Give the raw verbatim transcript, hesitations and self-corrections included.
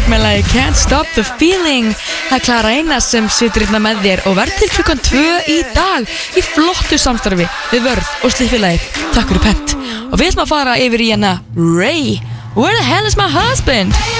með lagi Can't Stop the Feeling. Það er Klara Einars sem situr hérna með þér og verð til klukkan tvö í dag í flottu samstarfi við Vörð og Sliffilagið. Takk fyrir pent. Og við ætlum að fara yfir í hérna Ray, Where the hell is my husband?